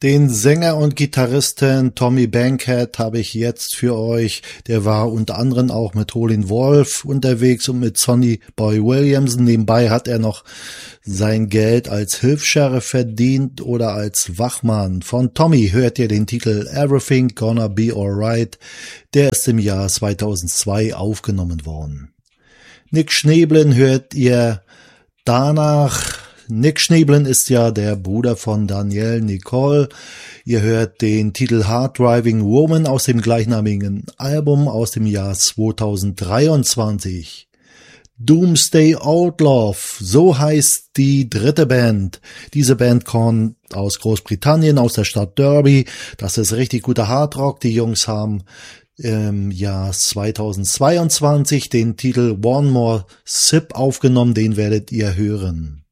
Den Sänger und Gitarristen Tommy Bankhead habe ich jetzt für euch. Der war unter anderem auch mit Howlin' Wolf unterwegs und mit Sonny Boy Williamson. Nebenbei hat er noch sein Geld als Hilfs-Sheriff verdient oder als Wachmann. Von Tommy hört ihr den Titel Everything Gonna Be Alright. Der ist im Jahr 2002 aufgenommen worden. Nick Schneeblin hört ihr danach. Nick Schneeblin ist ja der Bruder von Danielle Nicole. Ihr hört den Titel Hard Driving Woman aus dem gleichnamigen Album aus dem Jahr 2023. Doomsday Outlaw, so heißt die dritte Band. Diese Band kommt aus Großbritannien, aus der Stadt Derby. Das ist richtig guter Hardrock. Die Jungs haben im Jahr 2022 den Titel One More Sip aufgenommen. Den werdet ihr hören.